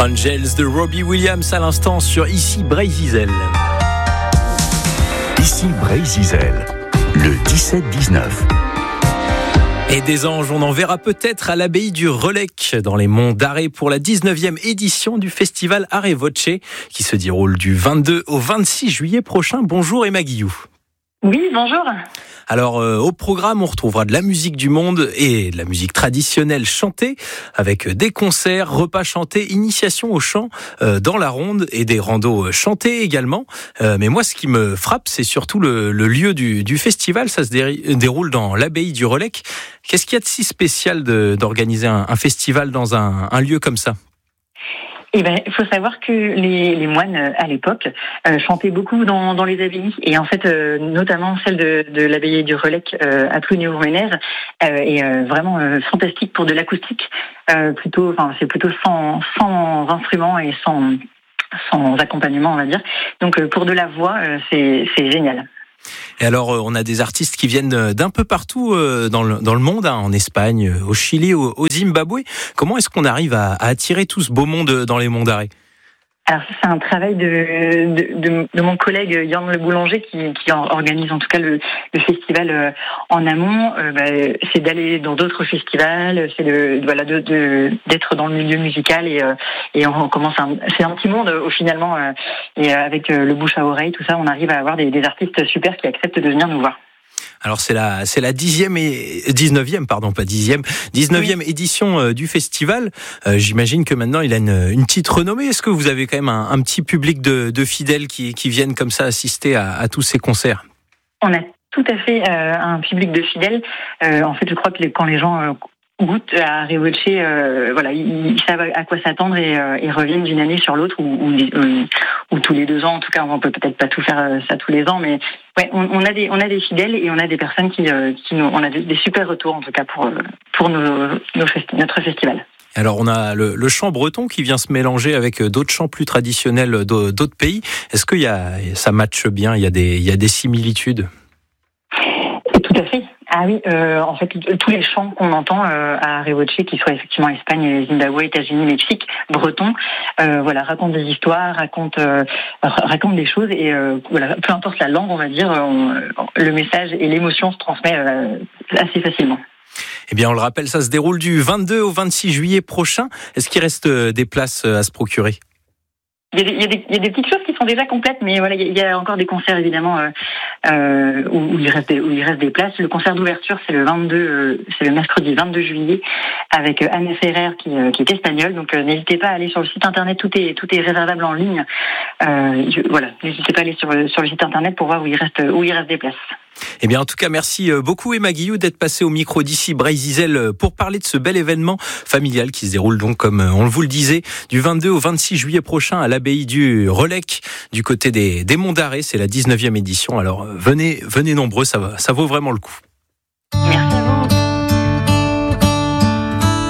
Angels de Robbie Williams à l'instant sur Ici Bray-Zizel. Ici Bray-Zizel, le 17-19. Et des anges, on en verra peut-être à l'abbaye du Relecq, dans les monts d'Arrée, pour la 19e édition du festival Arrée Voce, qui se déroule du 22 au 26 juillet prochain. Bonjour Emma Guillou. Oui, bonjour. Alors, au programme, on retrouvera de la musique du monde et de la musique traditionnelle chantée, avec des concerts, repas chantés, initiation au chant dans la ronde et des randos chantés également. Mais moi, ce qui me frappe, c'est surtout le lieu du festival. Ça se déroule dans l'abbaye du Relecq. Qu'est-ce qu'il y a de si spécial d'organiser un festival dans un lieu comme ça ? Eh ben, il faut savoir que les moines à l'époque chantaient beaucoup dans les abbayes, et en fait, notamment celle de l'abbaye du Relecq à Plounéour-Ménez est vraiment fantastique pour de l'acoustique. C'est plutôt sans instruments et sans accompagnement, on va dire. Donc pour de la voix, c'est génial. Et alors, on a des artistes qui viennent d'un peu partout dans le monde, en Espagne, au Chili, au Zimbabwe. Comment est-ce qu'on arrive à attirer tout ce beau monde dans les monts d'Arrée ? Alors ça, c'est un travail de mon collègue Yann Le Boulanger qui organise en tout cas le festival en amont. C'est d'aller dans d'autres festivals, c'est d'être dans le milieu musical et on commence c'est un petit monde finalement et avec le bouche à oreille, tout ça, on arrive à avoir des artistes super qui acceptent de venir nous voir. Alors c'est la 19e édition du festival. J'imagine que maintenant il a une petite renommée. Est-ce que vous avez quand même un petit public de fidèles qui viennent comme ça assister à tous ces concerts ? On a tout à fait un public de fidèles. En fait, je crois que quand les gens goûtent à Arrée Voce, ils savent à quoi s'attendre et reviennent d'une année sur l'autre ou tous les 2 ans. En tout cas, on peut peut-être pas tout faire ça tous les ans, mais ouais, on a des fidèles et on a des personnes on a des super retours en tout cas pour notre festival. Alors on a le chant breton qui vient se mélanger avec d'autres chants plus traditionnels d'autres pays. Est-ce que ça matche bien ? Il y a des similitudes ? Tout à fait. Ah oui, en fait, tous les chants qu'on entend à Arrée Voce, qui soient effectivement Espagne, Zimbabwe, États-Unis, Mexique, breton, racontent des histoires, racontent des choses et peu importe la langue, on va dire, le message et l'émotion se transmet assez facilement. Eh bien, on le rappelle, ça se déroule du 22 au 26 juillet prochain. Est-ce qu'il reste des places à se procurer ? Il y a des petites choses qui sont déjà complètes, mais voilà, il y a encore des concerts évidemment où il reste des places. Le concert d'ouverture, c'est le mercredi 22 juillet avec Anne Ferrer qui est espagnole. Donc n'hésitez pas à aller sur le site internet, tout est réservable en ligne. N'hésitez pas à aller sur le site internet pour voir où il reste des places. Eh bien, en tout cas, merci beaucoup Emma Guillou d'être passée au micro d'Ici Bray-Zizel pour parler de ce bel événement familial qui se déroule donc, comme on vous le disait, du 22 au 26 juillet prochain à l'abbaye du Relecq, du côté des monts d'Arrée. C'est la 19e édition. Alors, venez nombreux, ça vaut vraiment le coup. Merci.